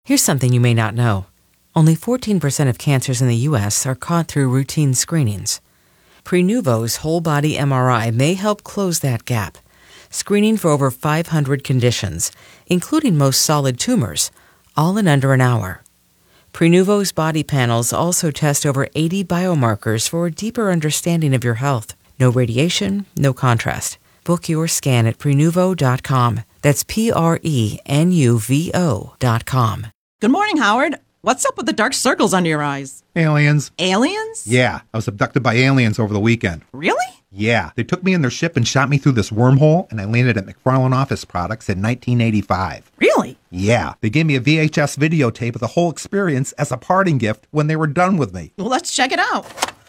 Here's something you may not know. Only 14% of cancers in the U.S. are caught through routine screenings. Prenuvo's whole-body MRI may help close that gap, screening for over 500 conditions, including most solid tumors, all in under an hour. Prenuvo's body panels also test over 80 biomarkers for a deeper understanding of your health. No radiation, no contrast. Book your scan at Prenuvo.com. That's Prenuvo.com. Good morning, Howard. What's up with the dark circles under your eyes? Aliens. Aliens? Yeah, I was abducted by aliens over the weekend. Really? Yeah, they took me in their ship and shot me through this wormhole, and I landed at McFarlane Office Products in 1985. Really? Yeah, they gave me a VHS videotape of the whole experience as a parting gift when they were done with me. Well, let's check it out.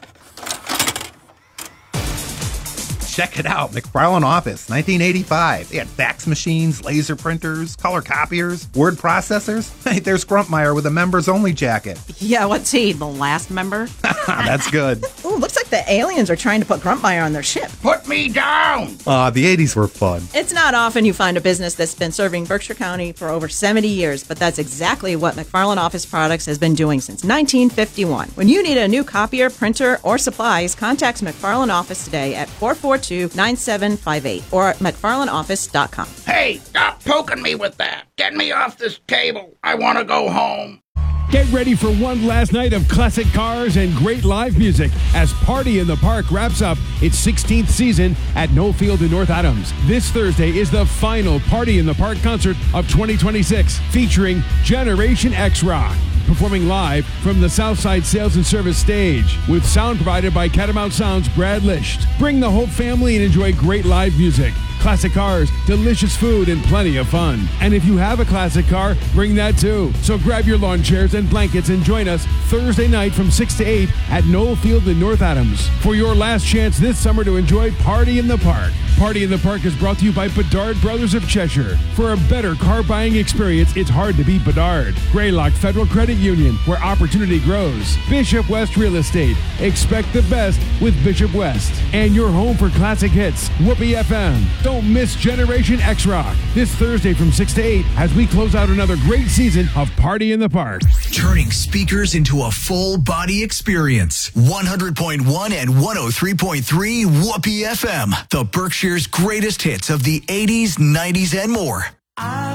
Check it out, McFarlane Office, 1985. They had fax machines, laser printers, color copiers, word processors. Hey, there's Grumpmeyer with a members-only jacket. Yeah, what's he, the last member? That's good. Ooh, looks like the aliens are trying to put Grumpmeyer on their ship. Put me down! The 80s were fun. It's not often you find a business that's been serving Berkshire County for over 70 years, but that's exactly what McFarlane Office Products has been doing since 1951. When you need a new copier, printer, or supplies, contact McFarlane Office today at 442-9758 or at McFarlaneOffice.com. Hey, stop poking me with that. Get me off this table. I want to go home. Get ready for one last night of classic cars and great live music as Party in the Park wraps up its 16th season at Knoll Field in North Adams. This Thursday is the final Party in the Park concert of 2026, featuring Generation X Rock, performing live from the Southside Sales and Service stage, with sound provided by Catamount Sound's Brad Lisht. Bring the whole family and enjoy great live music, classic cars, delicious food, and plenty of fun. And if you have a classic car, bring that too. So grab your lawn chairs and blankets and join us Thursday night from 6 to 8 at Knoll Field in North Adams for your last chance this summer to enjoy Party in the Park. Party in the Park is brought to you by Bedard Brothers of Cheshire. For a better car buying experience, it's hard to beat Bedard. Greylock Federal Credit Union, where opportunity grows. Bishop West Real Estate. Expect the best with Bishop West. And your home for classic hits, Whoopee FM. Don't miss Generation X Rock this Thursday from 6 to 8 as we close out another great season of Party in the Park. Turning speakers into a full body experience. 100.1 and 103.3 Whoopee FM. The Berkshire's greatest hits of the 80s, 90s, and more.